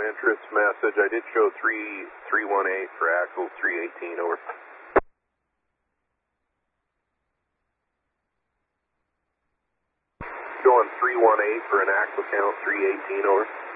interest message. I did show 318 for axle 318, over. Showing 318 for an axle count 318, over.